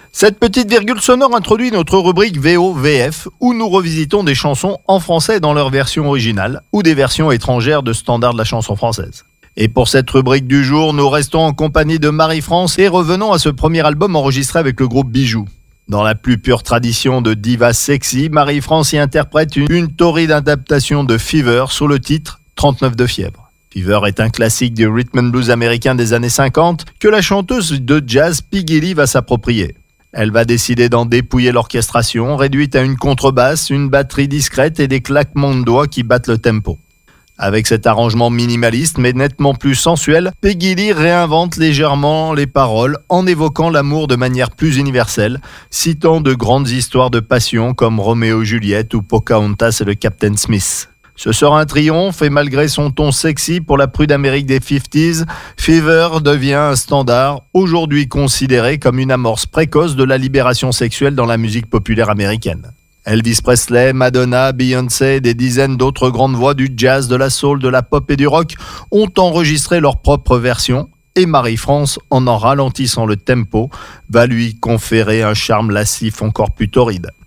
Cette petite virgule sonore introduit notre rubrique VO-VF où nous revisitons des chansons en français dans leur version originale ou des versions étrangères de standards de la chanson française. Et pour cette rubrique du jour, nous restons en compagnie de Marie-France et revenons à ce premier album enregistré avec le groupe Bijoux. Dans la plus pure tradition de diva sexy, Marie-France y interprète une torride adaptation de Fever sous le titre 39 de fièvre. Fever est un classique du rhythm and blues américain des années 50 que la chanteuse de jazz Peggy Lee va s'approprier. Elle va décider d'en dépouiller l'orchestration, réduite à une contrebasse, une batterie discrète et des claquements de doigts qui battent le tempo. Avec cet arrangement minimaliste mais nettement plus sensuel, Peggy Lee réinvente légèrement les paroles en évoquant l'amour de manière plus universelle, citant de grandes histoires de passion comme Roméo et Juliette ou Pocahontas et le Captain Smith. Ce sera un triomphe et malgré son ton sexy pour la prude Amérique des 50s, Fever devient un standard, aujourd'hui considéré comme une amorce précoce de la libération sexuelle dans la musique populaire américaine. Elvis Presley, Madonna, Beyoncé et des dizaines d'autres grandes voix du jazz, de la soul, de la pop et du rock ont enregistré leur propre version et Marie-France, en ralentissant le tempo, va lui conférer un charme lascif encore plus torride.